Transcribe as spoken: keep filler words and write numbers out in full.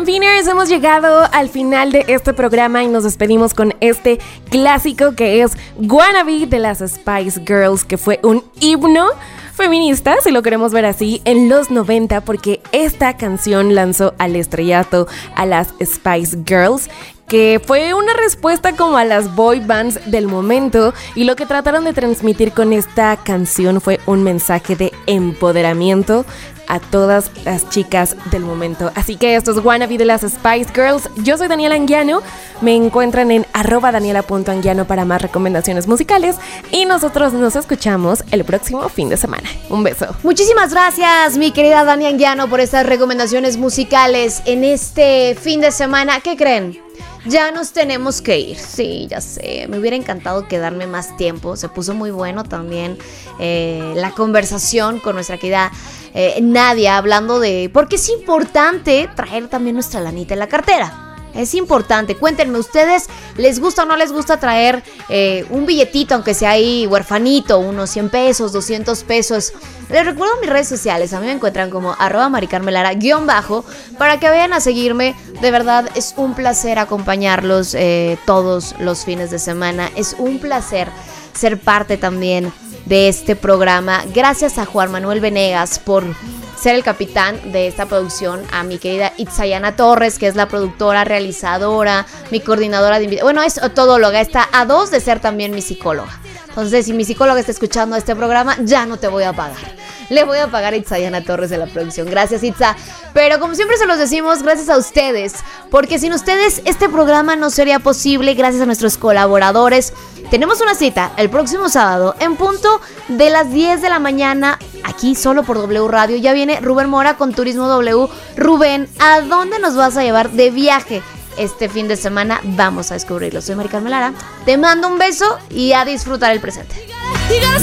Fanfiners, hemos llegado al final de este programa y nos despedimos con este clásico que es Wannabe de las Spice Girls, que fue un himno feminista, si lo queremos ver así, en los noventa, porque esta canción lanzó al estrellato a las Spice Girls, que fue una respuesta como a las boy bands del momento, y lo que trataron de transmitir con esta canción fue un mensaje de empoderamiento a todas las chicas del momento. Así que esto es Wannabe de las Spice Girls. Yo soy Daniela Anguiano, me encuentran en arroba daniela punto anguiano para más recomendaciones musicales, y nosotros nos escuchamos el próximo fin de semana. Un beso. Muchísimas gracias, mi querida Dani Anguiano, por estas recomendaciones musicales en este fin de semana. ¿Qué creen? Ya nos tenemos que ir. Sí, ya sé, me hubiera encantado quedarme más tiempo. Se puso muy bueno también eh, la conversación con nuestra querida eh, Nadia, hablando de por qué es importante traer también nuestra lanita en la cartera. Es importante. Cuéntenme, ¿ustedes les gusta o no les gusta traer eh, un billetito, aunque sea ahí huerfanito, unos cien pesos, doscientos pesos? Les recuerdo mis redes sociales. A mí me encuentran como arroba maricarmelara guión bajo para que vayan a seguirme. De verdad, es un placer acompañarlos eh, todos los fines de semana. Es un placer ser parte también de este programa. Gracias a Juan Manuel Venegas por ser el capitán de esta producción, a mi querida Itzayana Torres, que es la productora, realizadora, mi coordinadora de invitados. Bueno, es todóloga, está a dos de ser también mi psicóloga. Entonces, si mi psicóloga está escuchando este programa, ya no te voy a pagar. Le voy a pagar a Itzayana Torres de la producción. Gracias, Itza. Pero como siempre se los decimos, gracias a ustedes, porque sin ustedes este programa no sería posible. Gracias a nuestros colaboradores. Tenemos una cita el próximo sábado en punto de las diez de la mañana, aquí solo por W Radio. Ya viene Rubén Mora con Turismo W. Rubén, ¿a dónde nos vas a llevar de viaje este fin de semana? Vamos a descubrirlo. Soy Mari Carmen Lara. Te mando un beso y a disfrutar el presente.